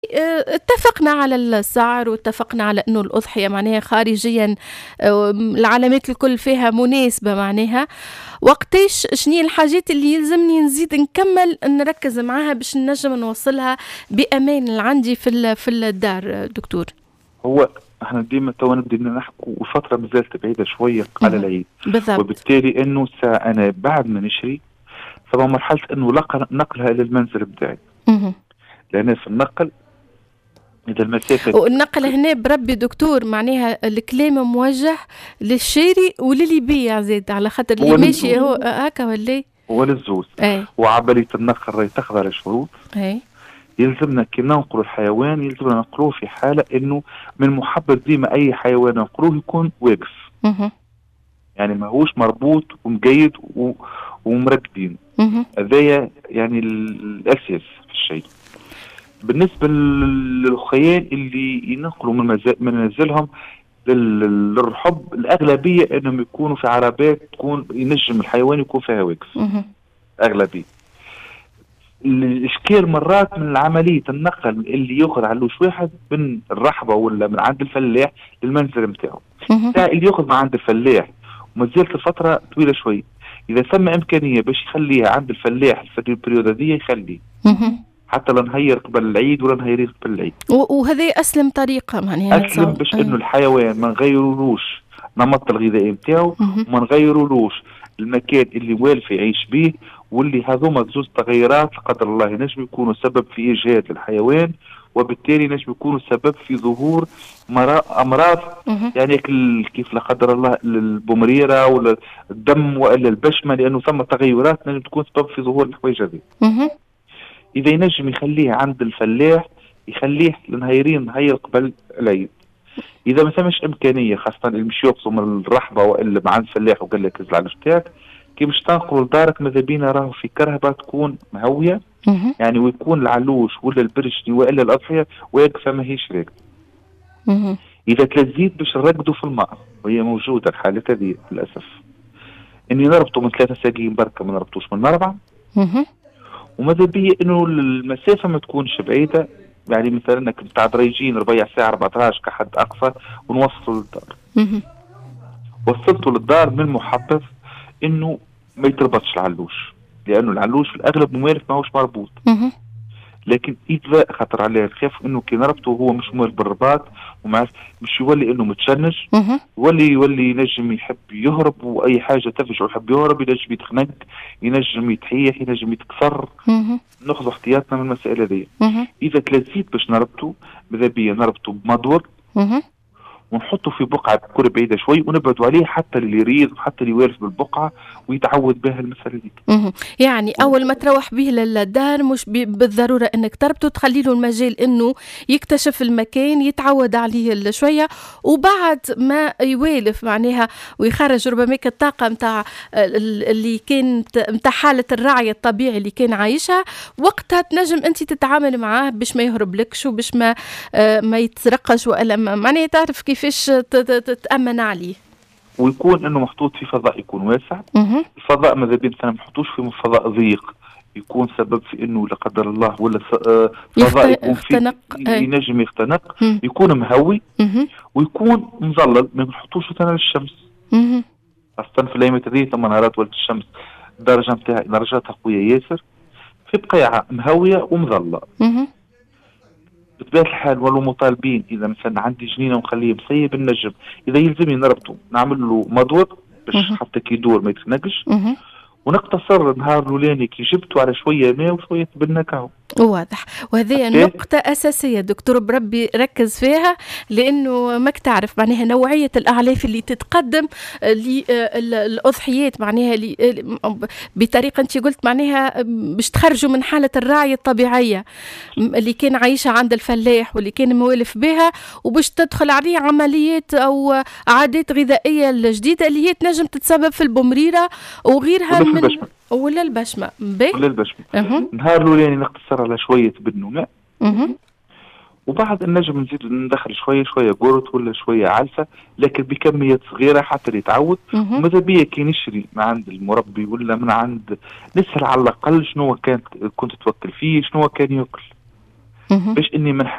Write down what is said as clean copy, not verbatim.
اتفقنا على السعر واتفقنا على إنه الأضحية معناها خارجيًا العلامات الكل فيها مناسبة معناها، وقتاش شنيا الحاجات اللي يلزمني نزيد نكمّل نركّز معاها باش نجم نوصّلها بأمان لعندي في الدار دكتور؟ هو احنا ديما توا بدينا نحكوا والفترة مازالت بعيدة شوية على اهم، العيد، بالضبط. وبالتالي انه أنا بعد ما نشري ثم مرحلة انه نقلها إلى المنزل بتاعي، اهم. لأن في النقل إذا المسافة والنقل هنا بربي دكتور معناها الكلام موجه للشاري وللي يبيع زاد على خاطر اللي هو ماشي للزوز هو هكا والّا؟ هو للزوز أي، وعملية النقل راهي تخضع لشروط. أي. يلزمنا كي ننقلوا الحيوان يلزمنا ننقلوه في حالة انه من محبذ ديما اي حيوان ننقلوه يكون واقف، اهم، يعني ماهوش مربوط ومقيد ومركبين. اهم، هذايا يعني الاساس في الشيء. بالنسبة للخيال اللي ينقلوا من منازلهم للرحب الأغلبية أنهم يكونوا في عربات تكون ينجم الحيوان يكون فيها واقف اهم، أغلبية. الإشكال مرات من عملية النقل اللي يأخذ علوش واحد من الرحبة ولا من عند الفلاح للمنزل متاعه، اهم، اللي يأخذ من عند الفلاح ومازالت الفترة طويلة شوي، إذا ثم إمكانية باش يخليها عند الفلاح في البريود هذه يخليه اهم. حتى لا نهير قبل العيد ولا نهيرين قبل العيد. وهذا أسلم طريقة معناها أسلم نتصور. باش إنه الحيوان ما نغيرولوش نمط الغذائي متاعه اهم، وما نغيرولوش المكان اللي والف يعيش به، واللي هذوما زوز تغيرات لا قدر الله ينجم يكونوا سبب في إجهاد الحيوان، وبالتالي ينجم يكونوا سبب في ظهور أمراض اهم، يعني كيف لا قدر الله البومريرة ولا الدم ولا البشمة، لأنه ثم تغيرات نجم تكون سبب في ظهور الحوايج هذه. اهم، إذا ينجم يخليه عند الفلاح يخليه لنهيرين نهير قبل العيد. إذا ما ثمش إمكانية خاصة اللي مش يقصوا من الرحبة وإلا مع الفلاح وقال لك ازعل نتاعك كي باش تنقلوا لدارك ماذا بينا راهو في كرهبة تكون مهوية، اهم، يعني ويكون العلوش ولا البرشني وإلا الأضحية واقفة ماهيش راكدة. اهم، إذا تلزيت باش نرقدوا في الماء وهي موجودة الحالات هذه للأسف، إني نربطوا من 3 ساقين بركة ما نربطوش من 4، اهم، وماذا بيا إنه المسافة ما تكونش بعيدة، يعني مثلا انك بتاع دريجين ربيع ساعة 14 كحد أقصى ونوصلوا للدار. اهم، وصلته للدار من محبذ انه ما يتربطش العلوش، لانه العلوش في الاغلب موالف ماهوش مربوط، اهم، لكن اذا خطر عليه الخاف انه كي نربطه وهو مش موالف بالرباط ومع مش يولي انه متشنج، اهم، يولي ينجم يحب يهرب واي حاجه تفجع ويحب يهرب، ينجم يتخنق، ينجم يتحيح، ينجم يتكسر. اهم، ناخذ احتياطنا من المساله دي. اهم، اذا تلزيت باش نربطه ماذا بيا نربطه بمدور اهم. ونحطه في بقعة تكون بعيدة شوي ونبعدوا عليه حتى اللي يريض وحتى اللي يوالف بالبقعة ويتعود بها المسألة دي. اهم، يعني أول ما تروّح بيه للدار مش بالضرورة إنك تربطه، تخلّي له المجال إنه يكتشف المكان، يتعوّد عليه شوية، وبعد ما يوالف معناها ويخرّج ربما الطاقة متاع اللي كانت متاع حالة الرعي الطبيعي اللي كان عايشها، وقتها تنجم أنتِ تتعامل معاه باش ما يهربلكش وباش ما يتسرقش وإلا معناها تعرف كيفاش تتأمن عليه. ويكون انه محطوط في فضاء يكون واسع. اهم، الفضاء ماذا بينا ما نحطوش في فضاء ضيق يكون سبب في انه لا قدر الله ولا فضاء يكون فيه يختنق. أي. ينجم يختنق. إمم، يكون مهوي اهم، ويكون مظلل، ما نحطوش مثلا للشمس اهم، خاصة في الايام هذه ثم نهارات ولد الشمس الدرجة نتاعها درجاتها قوية ياسر، في بقيعة مهوية ومظلة. اهم، بطبيعة الحال ولو مطالبين إذا مثلا عندي جنينة ومخليه مسيب النجم، إذا يلزمني نربطه نعمل له مدور باش اهم، حتى كي يدور ما يتنقش، اهم. ونقتصر النهار الأولاني كي جبته على شوية ماء وشوية تبنى كهو. واضح، وهذه حتى نقطة أساسية دكتور بربي ركز فيها، لأنه ماك تعرف معناها نوعية الأعلاف اللي تتقدم للأضحيات معناها بطريقة أنت قلت معناها باش تخرجوا من حالة الرعي الطبيعية اللي كان عايشة عند الفلاح واللي كان موالف بها، وباش تدخل عليه عمليات أو عادات غذائية الجديدة اللي هي تنجم تتسبب في البومريرة وغيرها ولا في من البشمة ولا البشمة باهي. ولا البشمة. اها النهار الأولاني نقتصر على شوية تبنوا ماء، اها وبعد النجم نزيد ندخل شوية شوية قرط ولا شوية علفة لكن بكميات صغيرة حتى يتعود. اها وماذا بيا كي نشري من عند المربي ولا من عند نسأل على الأقل شنو كنت توكل فيه شنو كان ياكل، باش اني من